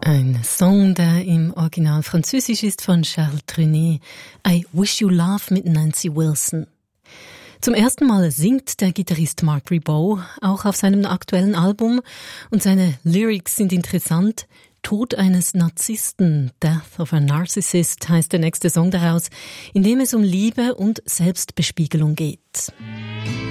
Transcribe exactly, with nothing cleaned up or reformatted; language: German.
Ein Song, der im Original französisch ist, von Charles Trenet. I Wish You Love mit Nancy Wilson. Zum ersten Mal singt der Gitarrist Mark Ribot, auch auf seinem aktuellen Album. Und seine Lyrics sind interessant. Tod eines Narzissten, Death of a Narcissist, heißt der nächste Song daraus, in dem es um Liebe und Selbstbespiegelung geht.